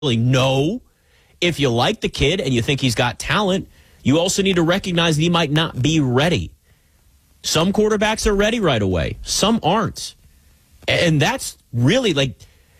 No. If you like the kid and you think he's got talent, you also need to recognize that he might not be ready. Some quarterbacks are ready right away. Some aren't. And that's really like,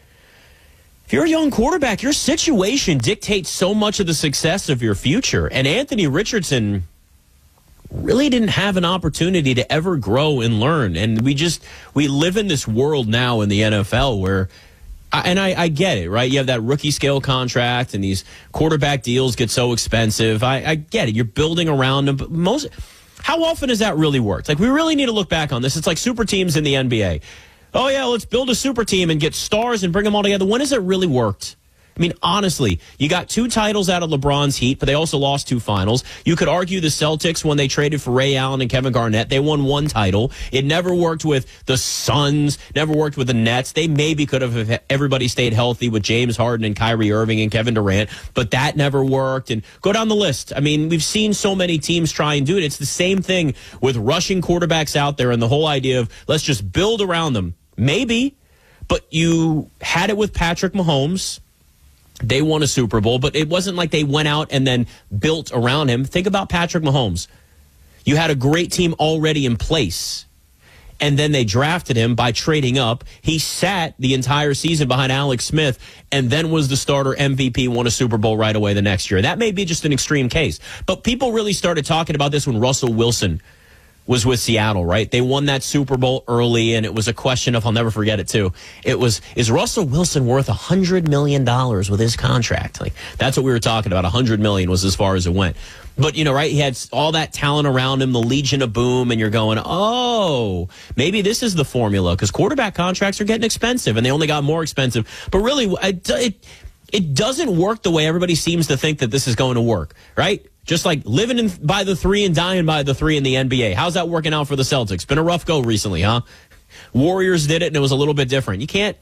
if you're a young quarterback, your situation dictates so much of the success of your future. And Anthony Richardson really didn't have an opportunity to ever grow and learn. And we live in this world now in the NFL where, and I get it, right? You have that rookie scale contract and these quarterback deals get so expensive. I get it. You're building around them. But how often has that really worked? Like, we really need to look back on this. It's like super teams in the NBA. Oh, yeah, let's build a super team and get stars and bring them all together. When has it really worked? I mean, honestly, you got 2 titles out of LeBron's Heat, but they also lost 2 finals. You could argue the Celtics, when they traded for Ray Allen and Kevin Garnett, they won 1 title. It never worked with the Suns, never worked with the Nets. They maybe could have if everybody stayed healthy with James Harden and Kyrie Irving and Kevin Durant, but that never worked. And go down the list. I mean, we've seen so many teams try and do it. It's the same thing with rushing quarterbacks out there and the whole idea of let's just build around them. Maybe, but you had it with Patrick Mahomes. They won a Super Bowl, but it wasn't like they went out and then built around him. Think about Patrick Mahomes. You had a great team already in place, and then they drafted him by trading up. He sat the entire season behind Alex Smith and then was the starter MVP, won a Super Bowl right away the next year. That may be just an extreme case, but people really started talking about this when Russell Wilson was with Seattle, right? They won that Super Bowl early, and it was a question of, I'll never forget it too. It was, is Russell Wilson worth $100 million with his contract? Like, that's what we were talking about. $100 million was as far as it went. But, you know, right, he had all that talent around him, the Legion of Boom, and you're going, oh, maybe this is the formula, because quarterback contracts are getting expensive, and they only got more expensive. But really, it doesn't work the way everybody seems to think that this is going to work, right? Just like living by the 3 and dying by the 3 in the NBA. How's that working out for the Celtics? Been a rough go recently, huh? Warriors did it, and it was a little bit different. You can't.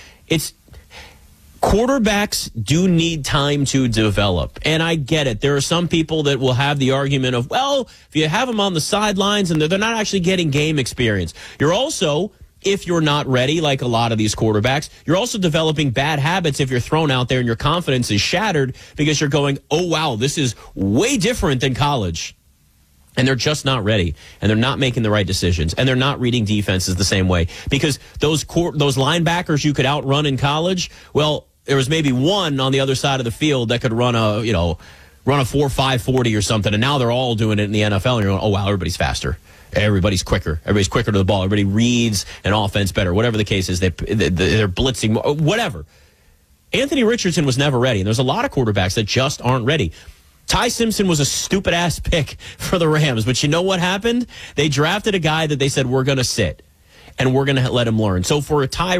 Quarterbacks do need time to develop, and I get it. There are some people that will have the argument of, well, if you have them on the sidelines and they're not actually getting game experience. You're also, if you're not ready, like a lot of these quarterbacks, you're also developing bad habits if you're thrown out there and your confidence is shattered because you're going, oh, wow, this is way different than college. And they're just not ready, and they're not making the right decisions, and they're not reading defenses the same way. Because those linebackers you could outrun in college, well, there was maybe one on the other side of the field that could run a 4.5 40 or something, and now they're all doing it in the NFL, and you're going, oh, wow, everybody's faster. Everybody's quicker. Everybody's quicker to the ball. Everybody reads an offense better. Whatever the case is, they're blitzing, whatever. Anthony Richardson was never ready, and there's a lot of quarterbacks that just aren't ready. Ty Simpson was a stupid-ass pick for the Rams, but you know what happened? They drafted a guy that they said, we're going to sit, and we're going to let him learn. So for Ty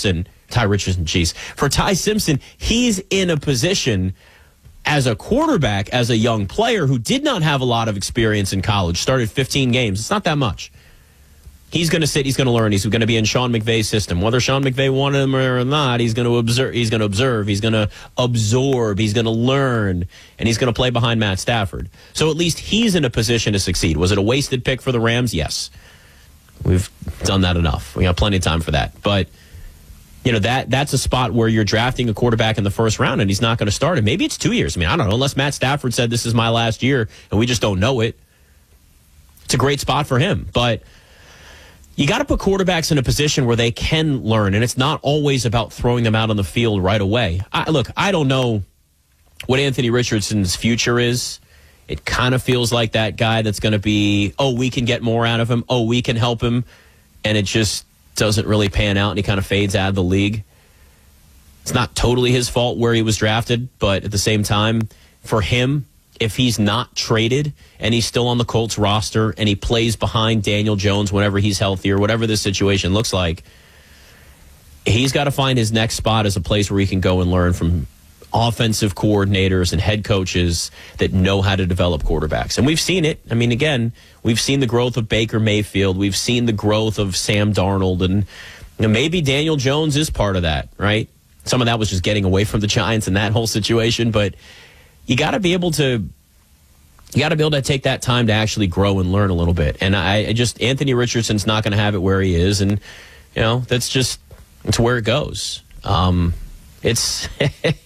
Simpson, he's in a position as a quarterback, as a young player who did not have a lot of experience in college, started 15 games. It's not that much. He's going to sit. He's going to learn. He's going to be in Sean McVay's system. Whether Sean McVay wanted him or not, he's going to observe. He's going to absorb. He's going to learn, and he's going to play behind Matt Stafford. So at least he's in a position to succeed. Was it a wasted pick for the Rams? Yes. We've done that enough. We got plenty of time for that. But you know, that's a spot where you're drafting a quarterback in the first round and he's not going to start it. Maybe it's 2 years. I mean, I don't know. Unless Matt Stafford said this is my last year and we just don't know it. It's a great spot for him. But you got to put quarterbacks in a position where they can learn, and it's not always about throwing them out on the field right away. I don't know what Anthony Richardson's future is. It kind of feels like that guy that's going to be, oh, we can get more out of him. Oh, we can help him. And it just doesn't really pan out, and he kind of fades out of the league. It's not totally his fault where he was drafted, but at the same time, for him, if he's not traded and he's still on the Colts roster and he plays behind Daniel Jones whenever he's healthy or whatever this situation looks like, he's got to find his next spot as a place where he can go and learn from offensive coordinators and head coaches that know how to develop quarterbacks. And we've seen it. I mean, again, we've seen the growth of Baker Mayfield. We've seen the growth of Sam Darnold. And maybe Daniel Jones is part of that, right? Some of that was just getting away from the Giants and that whole situation. But you got to be able to take that time to actually grow and learn a little bit. And Anthony Richardson's not going to have it where he is. And, it's where it goes. It's